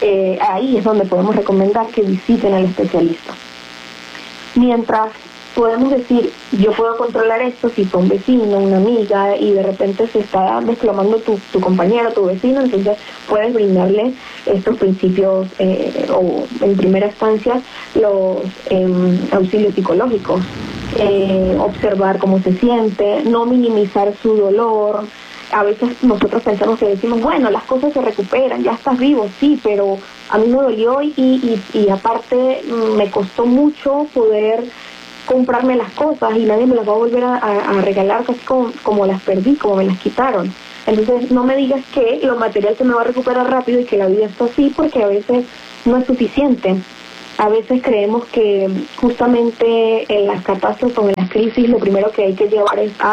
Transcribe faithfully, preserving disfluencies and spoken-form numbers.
eh, ahí es donde podemos recomendar que visiten al especialista. Mientras podemos decir, yo puedo controlar esto si fue un vecino, una amiga, y de repente se está desplomando tu, tu compañero, tu vecino, entonces puedes brindarle estos principios, eh, o en primera instancia, los eh, auxilios psicológicos. Eh, observar cómo se siente, no minimizar su dolor. A veces nosotros pensamos que decimos, bueno, las cosas se recuperan, ya estás vivo, sí, pero a mí me dolió y, y, y aparte me costó mucho poder comprarme las cosas y nadie me las va a volver a, a, a regalar casi como, como las perdí, como me las quitaron. Entonces no me digas que lo material se me va a recuperar rápido y que la vida está así, porque a veces no es suficiente. A veces creemos que justamente en las catástrofes o en las crisis lo primero que hay que llevar es a